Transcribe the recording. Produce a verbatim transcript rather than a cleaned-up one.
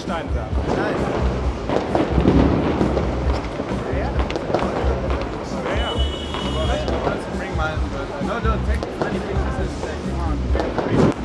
Steine da. Nein. Ja, ja. Bring mine, but uh, no, don't take as many pictures as uh, you want.